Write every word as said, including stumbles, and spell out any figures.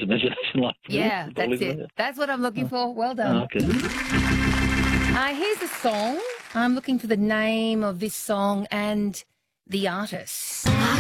imagination like that. Yeah, that's it. That's what I'm looking for. Well done. Oh, okay. Uh, here's a song. I'm looking for the name of this song and the artist.